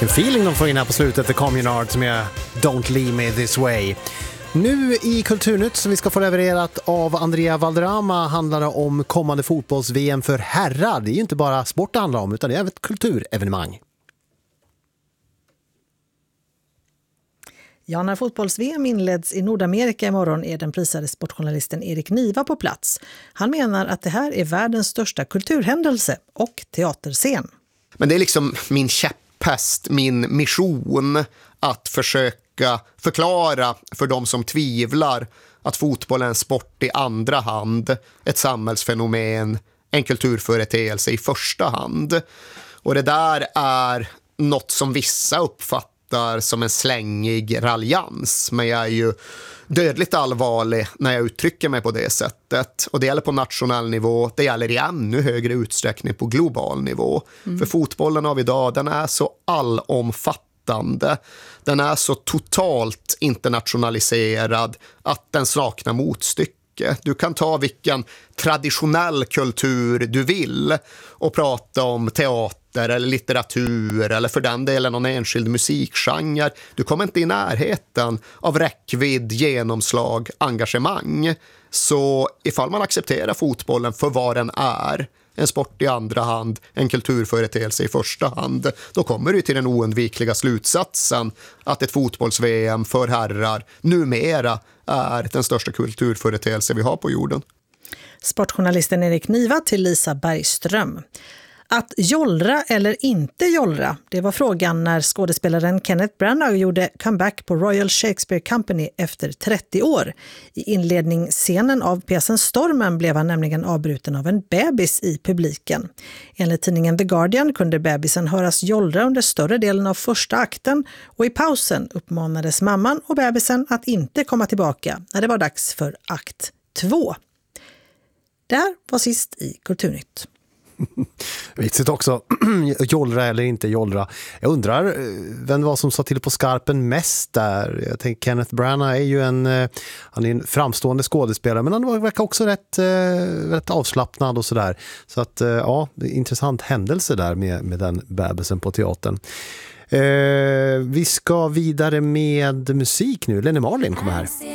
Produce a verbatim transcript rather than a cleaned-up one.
Vilken feeling de får in här på slutet, The Communards med Don't Leave Me This Way. Nu i Kulturnytt som vi ska få levererat av Andrea Valderrama handlar det om kommande fotbolls-V M för herrar. Det är ju inte bara sport det handlar om utan det är ett kulturevenemang. Ja, när fotbolls-V M inleds i Nordamerika imorgon är den prisade sportjournalisten Erik Niva på plats. Han menar att det här är världens största kulturhändelse och teaterscen. Men det är liksom min käpphäst, min mission att försöka förklara för de som tvivlar att fotboll är en sport i andra hand, ett samhällsfenomen, en kulturföreteelse i första hand. Och det där är något som vissa uppfattar som en slängig raljans, men jag är ju dödligt allvarlig när jag uttrycker mig på det sättet. Och det gäller på nationell nivå, det gäller i ännu högre utsträckning på global nivå. Mm. För fotbollen av idag, den är så allomfattande. Den är så totalt internationaliserad att den saknar motstycke. Du kan ta vilken traditionell kultur du vill och prata om teater eller litteratur eller för den delen någon enskild musikgenre. Du kommer inte i närheten av räckvidd, genomslag, engagemang. Så ifall man accepterar fotbollen för vad den är, en sport i andra hand, en kulturföreteelse i första hand, då kommer du till den oundvikliga slutsatsen att ett fotbolls-V M för herrar numera är den största kulturföreteelse vi har på jorden. Sportjournalisten Erik Niva till Lisa Bergström. Att jollra eller inte jollra, det var frågan när skådespelaren Kenneth Branagh gjorde comeback på Royal Shakespeare Company efter trettio år. I inledningsscenen av pjäsen Stormen blev han nämligen avbruten av en bebis i publiken. Enligt tidningen The Guardian kunde bebisen höras jollra under större delen av första akten och i pausen uppmanades mamman och bebisen att inte komma tillbaka när det var dags för akt två. Det här var sist i Kulturnytt. Vitsigt också, jollra eller inte jollra. Jag undrar vem var som sa till på skarpen mest där. Jag tänker Kenneth Branagh är ju en, han är en framstående skådespelare, men han verkar också rätt, rätt avslappnad och sådär. Så att ja, det är en intressant händelse där med, med den bebisen på teatern. Eh, vi ska vidare med musik nu. Lene Marlin kommer här.